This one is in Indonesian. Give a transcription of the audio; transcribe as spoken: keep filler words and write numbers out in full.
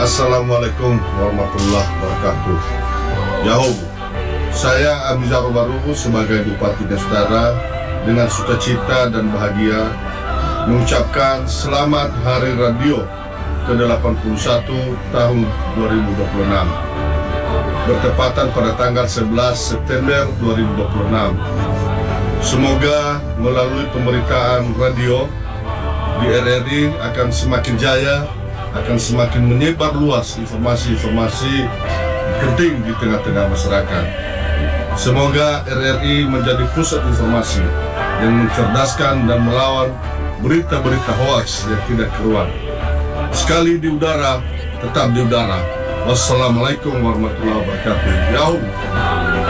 Assalamualaikum warahmatullahi wabarakatuh. Yahoo, saya Amizar Baru sebagai Bupati Destara dengan sukacita dan bahagia mengucapkan selamat Hari Radio ke delapan puluh satu tahun dua ribu dua puluh enam bertepatan pada tanggal sebelas September dua ribu dua puluh enam. Semoga melalui pemberitaan radio di R R I akan semakin jaya, akan semakin menyebar luas informasi-informasi penting di tengah-tengah masyarakat. Semoga R R I menjadi pusat informasi yang mencerdaskan dan melawan berita-berita hoaks yang tidak keruan. Sekali di udara, tetap di udara. Wassalamualaikum warahmatullahi wabarakatuh. Yahoo.